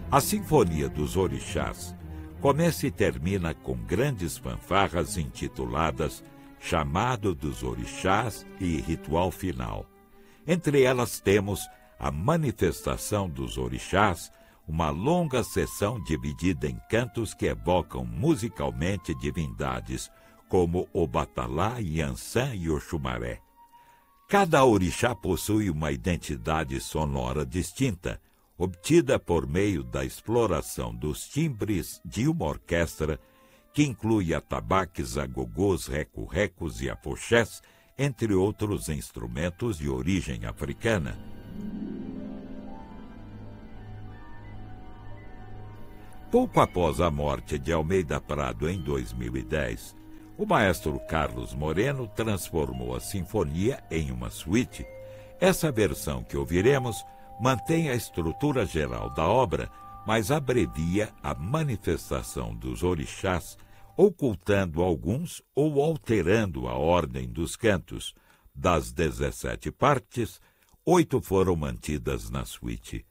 A Sinfonia dos Orixás começa e termina com grandes fanfarras intituladas Chamado dos Orixás e Ritual Final. Entre elas temos a Manifestação dos Orixás, uma longa sessão dividida em cantos que evocam musicalmente divindades como Obatalá, Yansan e Oxumaré. Cada orixá possui uma identidade sonora distinta, obtida por meio da exploração dos timbres de uma orquestra que inclui atabaques, agogôs, reco-recos e afoxés, entre outros instrumentos de origem africana. Pouco após a morte de Almeida Prado em 2010, o maestro Carlos Moreno transformou a sinfonia em uma suíte. Essa versão que ouviremos mantém a estrutura geral da obra, mas abrevia a manifestação dos orixás, ocultando alguns ou alterando a ordem dos cantos. Das 17 partes, 8 foram mantidas na suíte.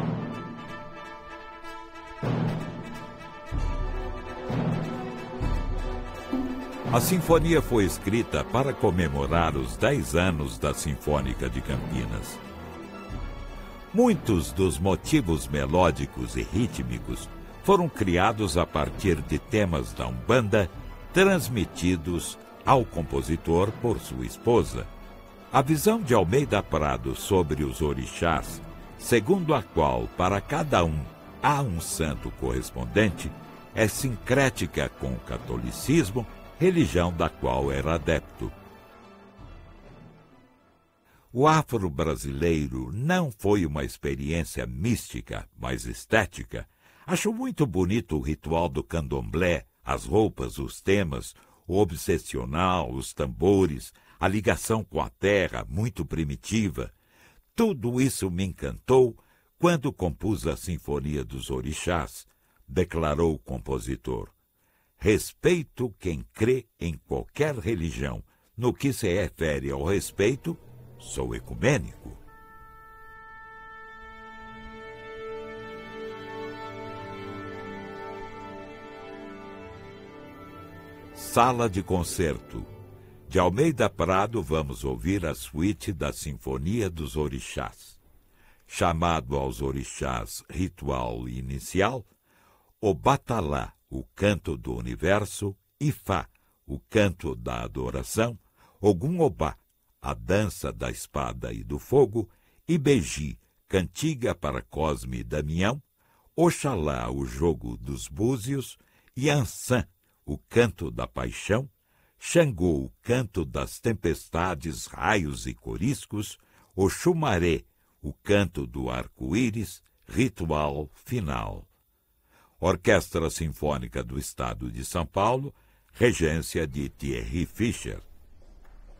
A sinfonia foi escrita para comemorar os 10 anos da Sinfônica de Campinas. Muitos dos motivos melódicos e rítmicos foram criados a partir de temas da Umbanda, transmitidos ao compositor por sua esposa. A visão de Almeida Prado sobre os orixás, segundo a qual para cada um há um santo correspondente, é sincrética com o catolicismo, religião da qual era adepto. O afro-brasileiro não foi uma experiência mística, mas estética. Acho muito bonito o ritual do candomblé, as roupas, os temas, o obsessional, os tambores, a ligação com a terra, muito primitiva. Tudo isso me encantou quando compus a Sinfonia dos Orixás, declarou o compositor. Respeito quem crê em qualquer religião. No que se refere ao respeito, sou ecumênico. Sala de concerto. De Almeida Prado, vamos ouvir a suíte da Sinfonia dos Orixás. Chamado aos orixás ritual inicial, Obatalá, o canto do universo, Ifá, o canto da adoração, Ogum-Obá, a dança da espada e do fogo, Ibeji, cantiga para Cosme e Damião, Oxalá, o jogo dos búzios, Yansan, o canto da paixão, Xangô, o canto das tempestades, raios e coriscos, Oxumaré, o canto do arco-íris, ritual final. Orquestra Sinfônica do Estado de São Paulo, regência de Thierry Fischer.